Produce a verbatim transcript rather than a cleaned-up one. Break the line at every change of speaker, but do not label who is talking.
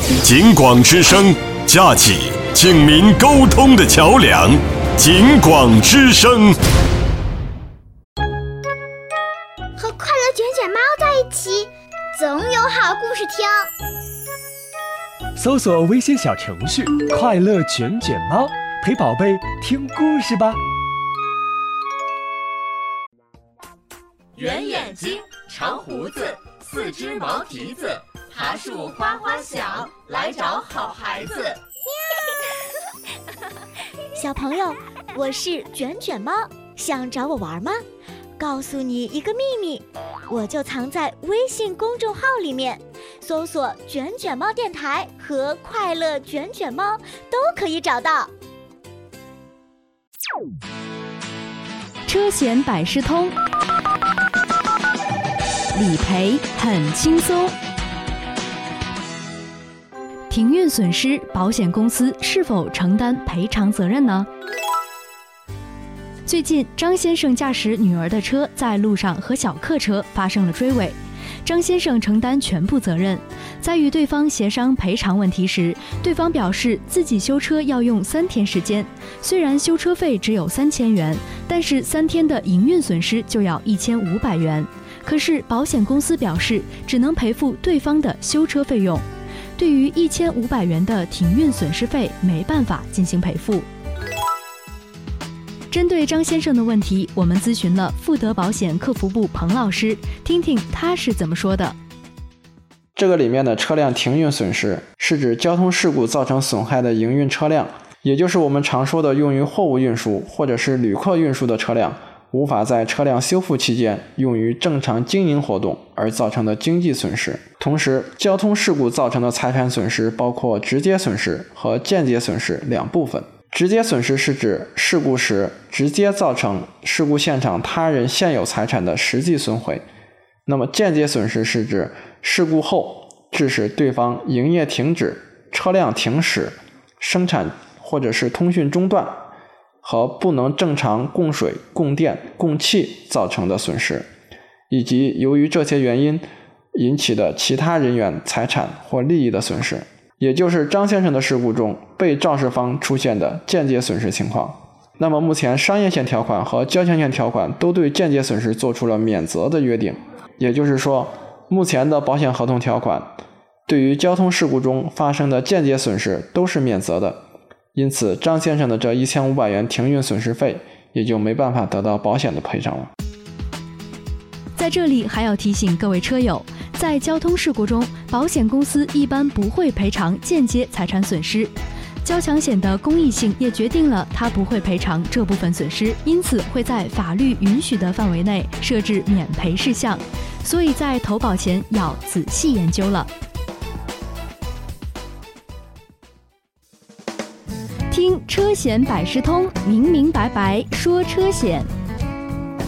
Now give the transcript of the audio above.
警广之声，架起警民沟通的桥梁。警广之声，
和快乐卷卷猫在一起，总有好故事听。
搜索微信小程序“快乐卷卷猫”，陪宝贝听故事吧。
圆眼睛，长胡子，四只毛蹄子，爬树花花小，来找好孩子。
小朋友，我是卷卷猫，想找我玩吗？告诉你一个秘密，我就藏在微信公众号里面，搜索卷卷猫电台和快乐卷卷猫都可以找到。
车险百事通，理赔很轻松。停运损失，保险公司是否承担赔偿责任呢？最近，张先生驾驶女儿的车在路上和小客车发生了追尾，张先生承担全部责任。在与对方协商赔偿问题时，对方表示自己修车要用三天时间，虽然修车费只有三千元，但是三天的营运损失就要一千五百元。可是保险公司表示只能赔付对方的修车费用，对于一千五百元的停运损失费没办法进行赔付。针对张先生的问题，我们咨询了富德保险客服部彭老师，听听他是怎么说的。
这个里面的车辆停运损失是指交通事故造成损害的营运车辆，也就是我们常说的用于货物运输或者是旅客运输的车辆，无法在车辆修复期间用于正常经营活动而造成的经济损失。同时，交通事故造成的财产损失包括直接损失和间接损失两部分。直接损失是指事故时直接造成事故现场他人现有财产的实际损毁，那么间接损失是指事故后致使对方营业停止、车辆停驶、生产或者是通讯中断和不能正常供水、供电、供气造成的损失，以及由于这些原因引起的其他人员财产或利益的损失，也就是张先生的事故中被肇事方出现的间接损失情况。那么目前商业险条款和交强险条款都对间接损失做出了免责的约定，也就是说目前的保险合同条款对于交通事故中发生的间接损失都是免责的，因此张先生的这一千五百元停运损失费也就没办法得到保险的赔偿了。
在这里还要提醒各位车友，在交通事故中，保险公司一般不会赔偿间接财产损失，交强险的公益性也决定了它不会赔偿这部分损失，因此会在法律允许的范围内设置免赔事项，所以在投保前要仔细研究了。听车险百事通，明明白白说车险。